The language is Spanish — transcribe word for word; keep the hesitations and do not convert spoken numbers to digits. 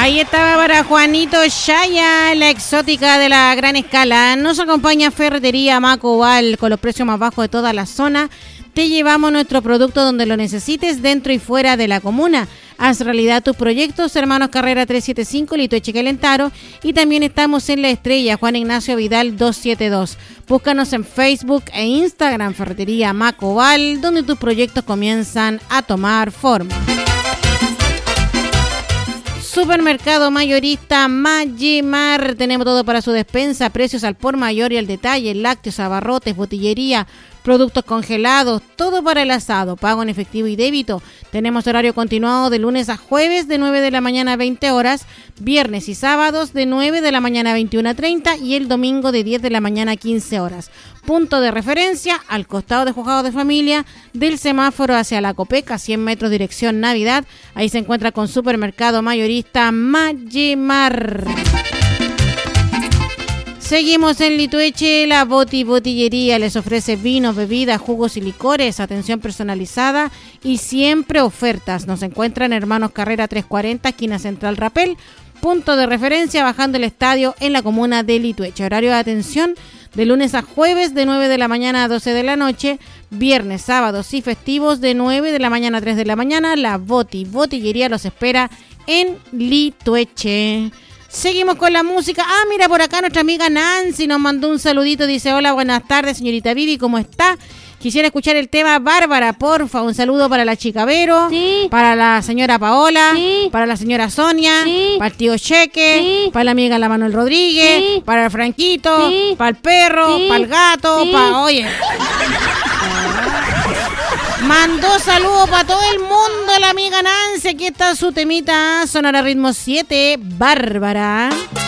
Ahí estaba para Juanito Shaya, la exótica de la gran escala. Nos acompaña Ferretería Macobal con los precios más bajos de toda la zona. Te llevamos nuestro producto donde lo necesites, dentro y fuera de la comuna. Haz realidad tus proyectos, Hermanos Carrera trescientos setenta y cinco, Litueche Calentaro. Y también estamos en La Estrella, Juan Ignacio Vidal doscientos setenta y dos. Búscanos en Facebook e Instagram, Ferretería Macobal, donde tus proyectos comienzan a tomar forma. Supermercado mayorista Magimar, tenemos todo para su despensa, precios al por mayor y al detalle, lácteos, abarrotes, botillería, productos congelados, todo para el asado, pago en efectivo y débito. Tenemos horario continuado de lunes a jueves de nueve de la mañana a veinte horas, viernes y sábados de nueve de la mañana a veintiuna treinta y el domingo de diez de la mañana a quince horas. Punto de referencia al costado de Juzgado de Familia, del semáforo hacia la Copeca, cien metros dirección Navidad. Ahí se encuentra con Supermercado Mayorista Magimar. Seguimos en Litueche, la Boti Botillería les ofrece vinos, bebidas, jugos y licores, atención personalizada y siempre ofertas. Nos encuentran Hermanos Carrera trescientos cuarenta, esquina Central Rapel, punto de referencia bajando el estadio en la comuna de Litueche. Horario de atención de lunes a jueves de nueve de la mañana a doce de la noche, viernes, sábados y festivos de nueve de la mañana a tres de la mañana. La Boti Botillería los espera en Litueche. Seguimos con la música. Ah, mira, por acá nuestra amiga Nancy nos mandó un saludito. Dice, hola, buenas tardes, señorita Vivi, ¿cómo está? Quisiera escuchar el tema Bárbara, porfa. Un saludo para la chica Vero, sí. Para la señora Paola, sí. Para la señora Sonia, sí. Para el tío Cheque, sí. Para la amiga la Manuel Rodríguez, sí. Para el Franquito, sí. para el perro, sí. para el gato, sí. para... Oye... Mandó saludos para todo el mundo la amiga Nancy. Aquí está su temita. Sonora Ritmo siete, Bárbara.